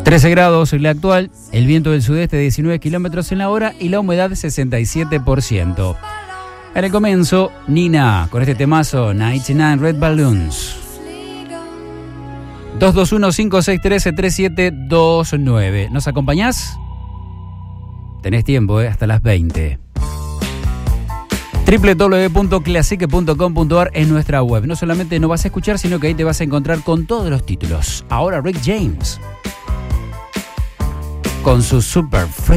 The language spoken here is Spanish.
13 grados en la actual, el viento del sudeste 19 kilómetros en la hora y la humedad 67%. En el comienzo, Nina, con este temazo, 99 Red Balloons. 221-563-3729. ¿Nos acompañás? Tenés tiempo, hasta las 20. www.classique.com.ar es nuestra web. No solamente nos vas a escuchar, sino que ahí te vas a encontrar con todos los títulos. Ahora Rick James, con su Super Freak.